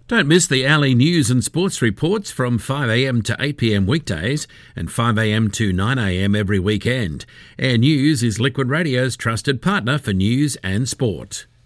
Don't miss the Ali news and sports reports from 5am to 8pm weekdays and 5am to 9am every weekend. Air News is Liquid Radio's trusted partner for news and sport.